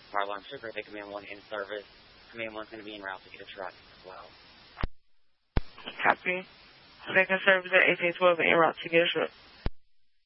Fire alarm super. Take Command 1 in service. Command 1's going to be en route to get a truck as well. Copy. Second service at 1812 en route to get a truck.